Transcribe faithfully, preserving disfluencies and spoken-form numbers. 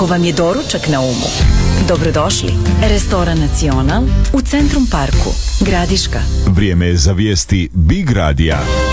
Ako vam je doručak na umu, dobrodošli. Restoran Nacional u Centrum Parku, Gradiška. Vrijeme je za vijesti Big Radija.